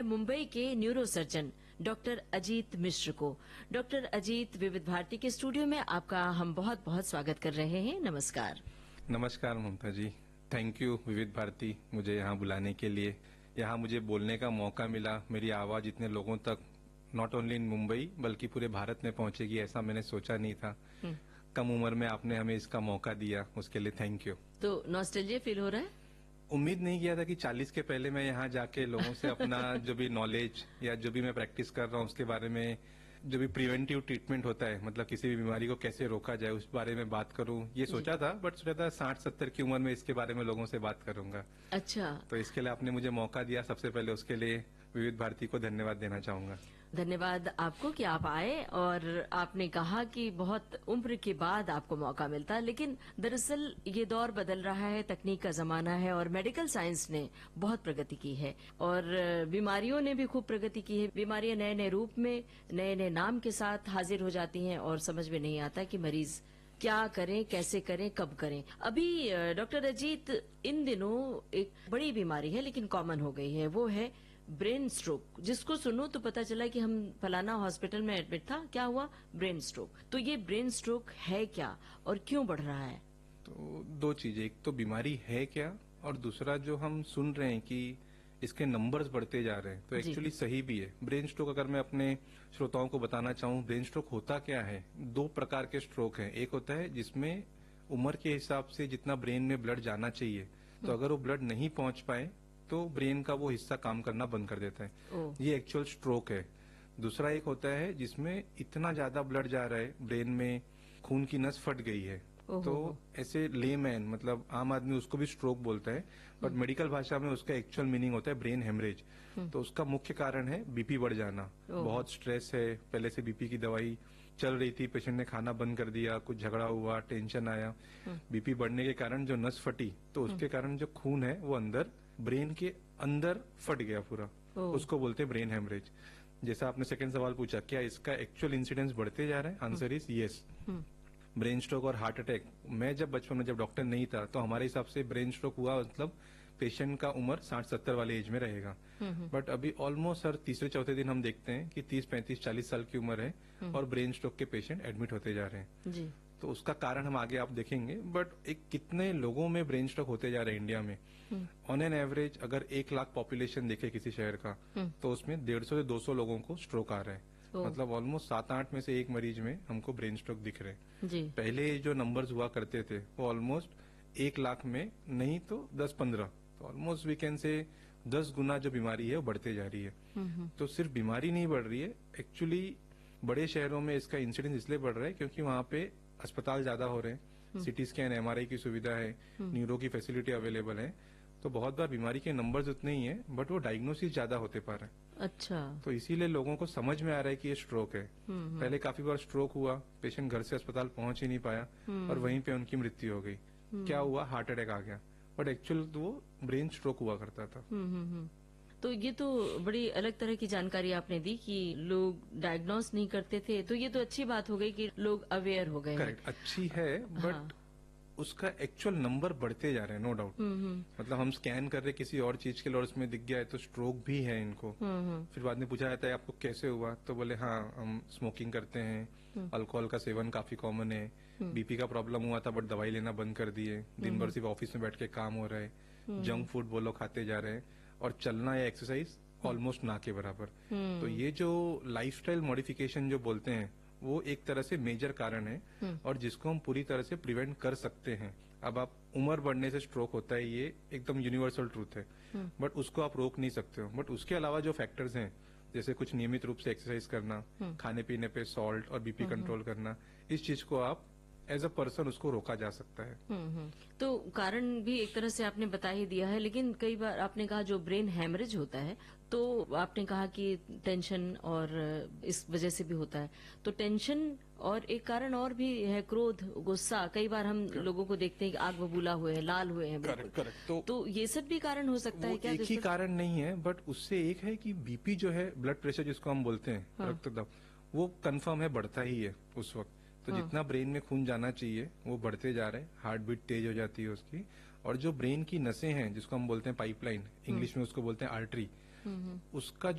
मुंबई के neurosurgeon doctor Ajit मिश्र को। Doctor Ajit, विविध भारती के स्टूडियो में आपका हम बहुत बहुत स्वागत कर रहे हैं। नमस्कार। नमस्कार ममता जी, थैंक यू विविध भारती मुझे यहाँ बुलाने के लिए। यहाँ मुझे बोलने का मौका मिला, मेरी आवाज इतने लोगों तक नॉट ओनली इन मुंबई बल्कि पूरे भारत में पहुंचेगी ऐसा मैंने सोचा नहीं था। कम उम्र में आपने हमें इसका मौका दिया, उसके लिए थैंक यू। तो नॉस्टैल्जिया फील हो रहा है? उम्मीद नहीं किया था कि 40 के पहले मैं यहाँ जाके लोगों से अपना जो भी नॉलेज या जो भी मैं प्रैक्टिस कर रहा हूँ उसके बारे में, जो भी प्रिवेंटिव ट्रीटमेंट होता है, मतलब किसी भी बीमारी को कैसे रोका जाए उस बारे में बात करूं, ये सोचा था। बट सोचा था 60-70 की उम्र में इसके बारे में लोगों से बात करूंगा। अच्छा, तो इसके लिए आपने मुझे मौका दिया, सबसे पहले उसके लिए विविध भारती को धन्यवाद देना चाहूंगा। धन्यवाद आपको कि आप आए और आपने कहा कि बहुत उम्र के बाद आपको मौका मिलता है, लेकिन दरअसल ये दौर बदल रहा है, तकनीक का जमाना है और मेडिकल साइंस ने बहुत प्रगति की है और बीमारियों ने भी खूब प्रगति की है। बीमारियां नए नए रूप में, नए नए नाम के साथ हाजिर हो जाती हैं और समझ में नहीं आता कि मरीज क्या करें, कैसे करें, कब करें। अभी डॉक्टर अजीत, इन दिनों एक बड़ी बीमारी है लेकिन कॉमन हो गई है, वो है ब्रेन स्ट्रोक। जिसको सुनो तो पता चला कि हम फलाना हॉस्पिटल में एडमिट था, क्या हुआ? Brain stroke. तो ये ब्रेन स्ट्रोक है क्या और क्यों बढ़ रहा है? तो दो चीजें, एक तो बीमारी है क्या और दूसरा जो हम सुन रहे हैं कि इसके नंबर्स बढ़ते जा रहे हैं, तो एक्चुअली सही भी है। ब्रेन स्ट्रोक अगर मैं अपने श्रोताओं को बताना चाहूँ, ब्रेन स्ट्रोक होता क्या है, दो प्रकार के स्ट्रोक हैं। एक होता है जिसमें उम्र के हिसाब से जितना ब्रेन में ब्लड जाना चाहिए, तो अगर वो ब्लड नहीं पहुंच पाए तो ब्रेन का वो हिस्सा काम करना बंद कर देता है, ये एक्चुअल स्ट्रोक है। दूसरा एक होता है जिसमें इतना ज्यादा ब्लड जा रहा है, ब्रेन में खून की नस फट गई है, तो ऐसे लेमैन मतलब आम आदमी उसको भी स्ट्रोक बोलता है, बट मेडिकल भाषा में उसका एक्चुअल मीनिंग होता है ब्रेन हेमरेज। तो उसका मुख्य कारण है बीपी बढ़ जाना। बहुत स्ट्रेस है, पहले से बीपी की दवाई चल रही थी, पेशेंट ने खाना बंद कर दिया, कुछ झगड़ा हुआ, टेंशन आया, बीपी बढ़ने के कारण जो नस फटी, तो उसके कारण जो खून है वो अंदर ब्रेन के अंदर फट गया पूरा, उसको बोलते हैं ब्रेन हेमरेज। जैसा आपने सेकंड सवाल पूछा, क्या इसका एक्चुअल इंसिडेंस बढ़ते जा रहा है? Answer is yes. Brain stroke और हार्ट अटैक, मैं जब बचपन में, जब डॉक्टर नहीं था, तो हमारे हिसाब से ब्रेन स्ट्रोक हुआ मतलब पेशेंट का उम्र 60-70 वाले एज में रहेगा। बट अभी ऑलमोस्ट हर तीसरे चौथे दिन हम देखते हैं कि 30-35-40 साल की उम्र है और ब्रेन स्ट्रोक के पेशेंट एडमिट होते जा रहे हैं। जी। तो उसका कारण हम आगे आप देखेंगे, बट एक कितने लोगों में ब्रेन स्ट्रोक होते जा रहे हैं इंडिया में। ऑन एन एवरेज अगर 1 लाख पॉपुलेशन देखे किसी शहर का, तो उसमें 150 से 200 लोगों को स्ट्रोक आ रहा है। मतलब ऑलमोस्ट 7-8 में से एक मरीज में हमको ब्रेन स्ट्रोक दिख रहे हैं। जी। पहले जो नंबर्स हुआ करते थे वो ऑलमोस्ट 1 लाख में नहीं तो 10-15, तो ऑलमोस्ट वी कैन से 10 गुना जो बीमारी है वो बढ़ते जा रही है। तो सिर्फ बीमारी नहीं बढ़ रही है, एक्चुअली बड़े शहरों में इसका इंसिडेंस इसलिए बढ़ रहा है क्योंकि वहां पे अस्पताल ज्यादा हो रहे हैं, सिटी स्कैन, एमआरआई की सुविधा है, न्यूरो की फैसिलिटी अवेलेबल है, तो बहुत बार बीमारी के नंबर्स उतने ही हैं बट वो डायग्नोसिस ज्यादा होते पा रहे हैं। अच्छा। तो इसीलिए लोगों को समझ में आ रहा है कि ये स्ट्रोक है। पहले काफी बार स्ट्रोक हुआ, पेशेंट घर से अस्पताल पहुंच ही नहीं पाया और वहीं पे उनकी मृत्यु हो गई। क्या हुआ? हार्ट अटैक आ गया, बट एक्चुअल तो वो ब्रेन स्ट्रोक हुआ करता था। तो ये तो बड़ी अलग तरह की जानकारी आपने दी कि लोग डायग्नोस नहीं करते थे, तो ये तो अच्छी बात हो गई कि लोग अवेयर हो गए। करेक्ट, अच्छी है, बट उसका एक्चुअल नंबर बढ़ते जा रहे हैं, नो डाउट। मतलब हम स्कैन कर रहे किसी और चीज के लिए और उसमें दिख गया है तो स्ट्रोक भी है इनको। फिर बाद में पूछा जाता है आपको कैसे हुआ, तो बोले हाँ हम स्मोकिंग करते हैं, अल्कोहल का सेवन काफी कॉमन है, बीपी का प्रॉब्लम हुआ था बट दवाई लेना बंद कर दिए, दिन भर सिर्फ ऑफिस में बैठ के काम हो रहा है, जंक फूड वो लोग खाते जा रहे हैं और चलना या एक्सरसाइज ऑलमोस्ट ना के बराबर। तो ये जो लाइफस्टाइल मॉडिफिकेशन जो बोलते हैं वो एक तरह से मेजर कारण है और जिसको हम पूरी तरह से प्रिवेंट कर सकते हैं। अब आप उम्र बढ़ने से स्ट्रोक होता है, ये एकदम यूनिवर्सल ट्रूथ है, बट उसको आप रोक नहीं सकते हो। बट उसके अलावा जो फैक्टर्स हैं, जैसे कुछ नियमित रूप से एक्सरसाइज करना, खाने पीने पे सॉल्ट और बीपी कंट्रोल करना, इस चीज को आप एज अ पर्सन उसको रोका जा सकता है। तो कारण भी एक तरह से आपने बता ही दिया है, लेकिन कई बार आपने कहा जो ब्रेन हैमरेज होता है, तो आपने कहा कि टेंशन और इस वजह से भी होता है। तो टेंशन और एक कारण और भी है, क्रोध, गुस्सा। कई बार हम लोगों को देखते हैं कि आग बबूला हुए हैं, लाल हुए हैं। करेक्ट। तो ये सब भी कारण हो सकता है क्या? एक ही कारण नहीं है, बट उससे एक है कि बीपी जो है, ब्लड प्रेशर जिसको हम बोलते हैं, रक्तदाब, वो कंफर्म है बढ़ता ही है उस वक्त। तो जितना ब्रेन में खून जाना चाहिए वो बढ़ते जा रहे हैं, हार्ट बीट तेज हो जाती है उसकी, और जो ब्रेन की नसें हैं जिसको हम बोलते हैं पाइपलाइन, इंग्लिश में उसको बोलते हैं आर्टरी, उसका